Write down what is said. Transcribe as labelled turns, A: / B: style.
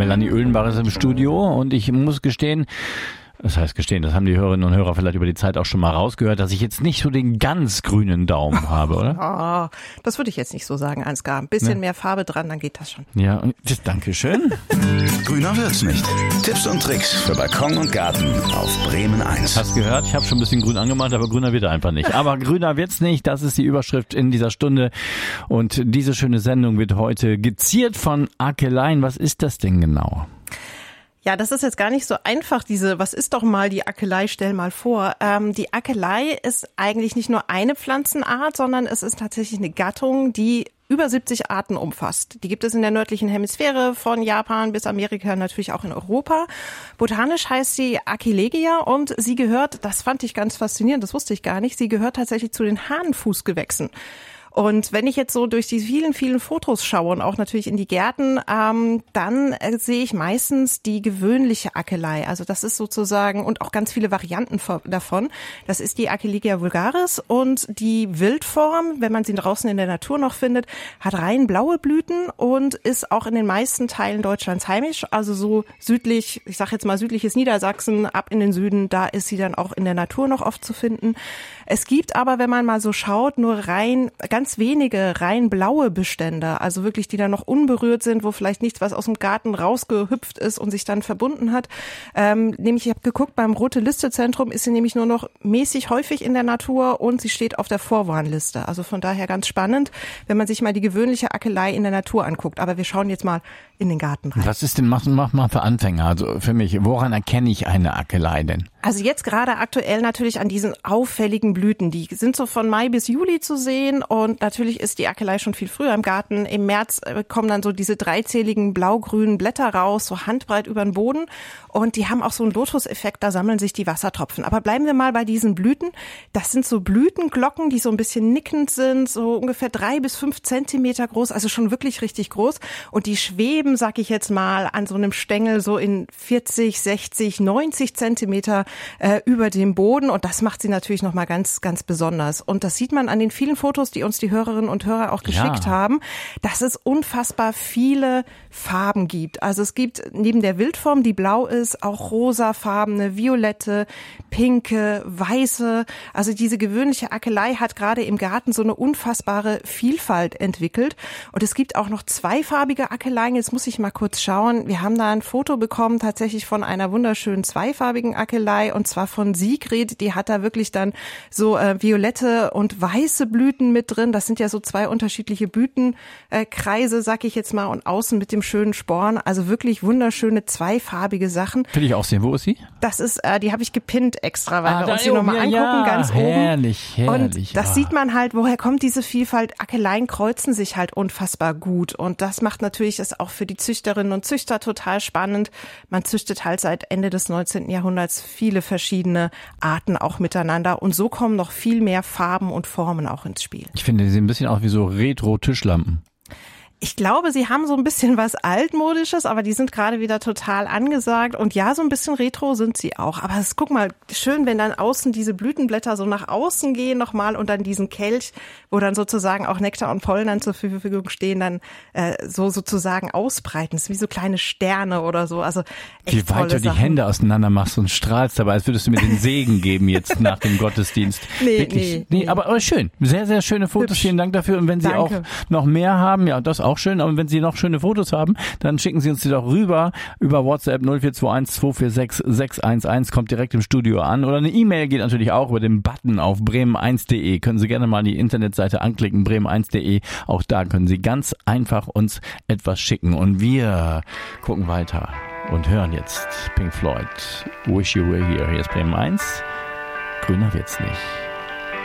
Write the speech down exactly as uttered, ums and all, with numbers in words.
A: Melanie Oehlenbach ist im Studio und ich muss gestehen, das heißt gestehen, das haben die Hörerinnen und Hörer vielleicht über die Zeit auch schon mal rausgehört, dass ich jetzt nicht so den ganz grünen Daumen habe, oder?
B: Oh, das würde ich jetzt nicht so sagen, Ansgar. Ein bisschen ne? mehr Farbe dran, dann geht das schon.
A: Ja, danke schön.
C: Grüner wird's nicht. Tipps und Tricks für Balkon und Garten auf Bremen eins.
A: Hast gehört, ich habe schon ein bisschen grün angemalt, aber grüner wird er einfach nicht. Aber grüner wird's nicht, das ist die Überschrift in dieser Stunde. Und diese schöne Sendung wird heute geziert von Akeleien. Was ist das denn genau?
B: Ja, das ist jetzt gar nicht so einfach, diese, was ist doch mal die Akelei, stell mal vor. Ähm, die Akelei ist eigentlich nicht nur eine Pflanzenart, sondern es ist tatsächlich eine Gattung, die über siebzig Arten umfasst. Die gibt es in der nördlichen Hemisphäre, von Japan bis Amerika, natürlich auch in Europa. Botanisch heißt sie Aquilegia und sie gehört, das fand ich ganz faszinierend, das wusste ich gar nicht, sie gehört tatsächlich zu den Hahnenfußgewächsen. Und wenn ich jetzt so durch die vielen, vielen Fotos schaue und auch natürlich in die Gärten, ähm, dann äh, sehe ich meistens die gewöhnliche Akelei. Also das ist sozusagen, und auch ganz viele Varianten davon. Das ist die Aquilegia vulgaris und die Wildform, wenn man sie draußen in der Natur noch findet, hat rein blaue Blüten und ist auch in den meisten Teilen Deutschlands heimisch. Also so südlich, ich sage jetzt mal südliches Niedersachsen, ab in den Süden, da ist sie dann auch in der Natur noch oft zu finden. Es gibt aber, wenn man mal so schaut, nur rein, ganz wenige rein blaue Bestände, also wirklich, die dann noch unberührt sind, wo vielleicht nichts, was aus dem Garten rausgehüpft ist und sich dann verbunden hat. Ähm, nämlich, ich habe geguckt, beim Rote-Liste-Zentrum ist sie nämlich nur noch mäßig häufig in der Natur und sie steht auf der Vorwarnliste. Also von daher ganz spannend, wenn man sich mal die gewöhnliche Akelei in der Natur anguckt. Aber wir schauen jetzt mal in den Garten rein.
A: Was ist denn, mach, mach mal für Anfänger, also für mich, woran erkenne ich eine Akelei denn?
B: Also jetzt gerade aktuell natürlich an diesen auffälligen Blüten. Die sind so von Mai bis Juli zu sehen und natürlich ist die Akelei schon viel früher im Garten. Im März kommen dann so diese dreizähligen blau-grünen Blätter raus, so handbreit über den Boden und die haben auch so einen Lotus-Effekt, da sammeln sich die Wassertropfen. Aber bleiben wir mal bei diesen Blüten. Das sind so Blütenglocken, die so ein bisschen nickend sind, so ungefähr drei bis fünf Zentimeter groß, also schon wirklich richtig groß und die schweben, sag ich jetzt mal, an so einem Stängel so in vierzig, sechzig, neunzig Zentimeter äh, über dem Boden und das macht sie natürlich nochmal ganz, ganz besonders. Und das sieht man an den vielen Fotos, die uns die Hörerinnen und Hörer auch geschickt ja. haben, dass es unfassbar viele Farben gibt. Also es gibt neben der Wildform, die blau ist, auch rosafarbene, violette, pinke, weiße. Also diese gewöhnliche Akelei hat gerade im Garten so eine unfassbare Vielfalt entwickelt. Und es gibt auch noch zweifarbige Akeleien. Jetzt muss ich mal kurz schauen. Wir haben da ein Foto bekommen, tatsächlich von einer wunderschönen zweifarbigen Akelei und zwar von Sigrid. Die hat da wirklich dann so äh, violette und weiße Blüten mit drin. Das sind ja so zwei unterschiedliche Blütenkreise, äh, sag ich jetzt mal, und außen mit dem schönen Sporn. Also wirklich wunderschöne zweifarbige Sachen.
A: Will ich auch sehen. Wo ist sie?
B: Das ist, äh, die habe ich gepinnt extra, weil
A: ah,
B: wir uns die nochmal angucken,
A: ja,
B: ganz
A: herrlich,
B: oben.
A: Herrlich,
B: Und das
A: ah.
B: sieht man halt, woher kommt diese Vielfalt? Akeleien kreuzen sich halt unfassbar gut. Und das macht natürlich das auch für die Züchterinnen und Züchter total spannend. Man züchtet halt seit Ende des neunzehnten Jahrhunderts viele verschiedene Arten auch miteinander. Und so kommen noch viel mehr Farben und Formen auch ins Spiel.
A: Ich finde, die sehen ein bisschen aus wie so Retro-Tischlampen.
B: Ich glaube, sie haben so ein bisschen was Altmodisches, aber die sind gerade wieder total angesagt. Und ja, so ein bisschen Retro sind sie auch. Aber es, guck mal, schön, wenn dann außen diese Blütenblätter so nach außen gehen nochmal und dann diesen Kelch, wo dann sozusagen auch Nektar und Pollen dann zur Verfügung stehen, dann äh, so sozusagen ausbreiten. Das ist wie so kleine Sterne oder so. Also echt
A: Wie weit du die
B: Sachen.
A: Hände auseinander machst und strahlst dabei, als würdest du mir den Segen geben jetzt nach dem Gottesdienst.
B: Nee,
A: Wirklich,
B: nee,
A: nee,
B: nee.
A: Aber, aber schön. Sehr, sehr schöne Fotos.
B: Hübsch.
A: Vielen Dank dafür. Und wenn Sie
B: Danke.
A: auch noch mehr haben, ja, das auch schön. Aber wenn Sie noch schöne Fotos haben, dann schicken Sie uns die doch rüber über WhatsApp null vier zwei eins zwei vier sechs sechs eins eins. Kommt direkt im Studio an. Oder eine E-Mail geht natürlich auch über den Button auf bremen eins punkt de. Können Sie gerne mal die Internetseite anklicken, bremen eins punkt de. Auch da können Sie ganz einfach uns etwas schicken. Und wir gucken weiter und hören jetzt Pink Floyd. Wish You Were Here. Hier ist Bremen eins. Grüner wird's nicht.